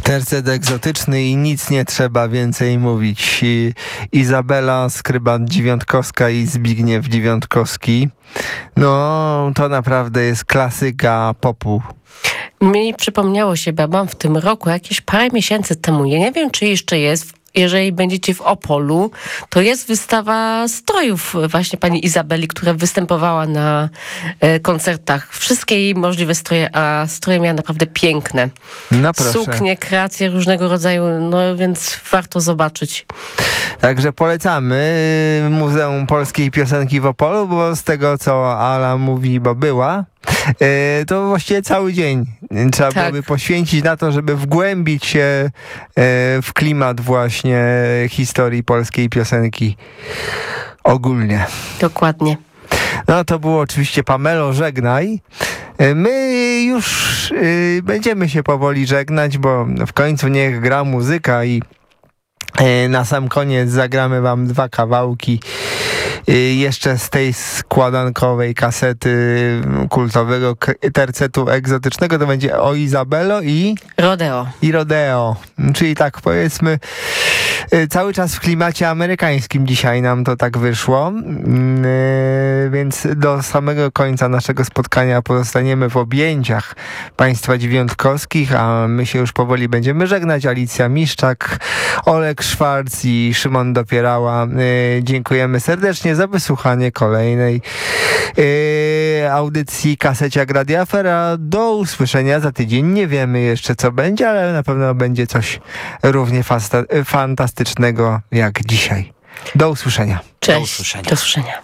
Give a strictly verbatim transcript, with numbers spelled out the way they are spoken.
Tercet egzotyczny i nic nie trzeba więcej mówić. I Izabela Skryban-Dziewiątkowska i Zbigniew Dziewiątkowski. No, to naprawdę jest klasyka popu. Mi przypomniało się, bo ja byłam w tym roku, jakieś parę miesięcy temu, ja nie wiem, czy jeszcze jest, jeżeli będziecie w Opolu, to jest wystawa strojów właśnie pani Izabeli, która występowała na e, koncertach. Wszystkie jej możliwe stroje, a stroje miała naprawdę piękne. No proszę. Suknie, kreacje różnego rodzaju, no więc warto zobaczyć. Także polecamy Muzeum Polskiej Piosenki w Opolu, bo z tego, co Ala mówi, bo była, to właściwie cały dzień trzeba tak. byłoby poświęcić na to, żeby wgłębić się w klimat właśnie historii polskiej piosenki ogólnie. Dokładnie. No to było oczywiście Pamelo, żegnaj. My już będziemy się powoli żegnać, bo w końcu niech gra muzyka i na sam koniec zagramy wam dwa kawałki jeszcze z tej składankowej kasety kultowego tercetu egzotycznego. To będzie O Izabelo i... Rodeo. I Rodeo. Czyli tak powiedzmy cały czas w klimacie amerykańskim dzisiaj nam to tak wyszło. Więc do samego końca naszego spotkania pozostaniemy w objęciach państwa dziewiątkowskich, a my się już powoli będziemy żegnać. Alicja Miszczak, Olek Szwarc i Szymon Dopierała. Dziękujemy serdecznie za wysłuchanie kolejnej yy, audycji Kaseciak Radia Afera. Do usłyszenia za tydzień. Nie wiemy jeszcze, co będzie, ale na pewno będzie coś równie fasta- fantastycznego jak dzisiaj. Do usłyszenia. Cześć. Do usłyszenia. Do usłyszenia.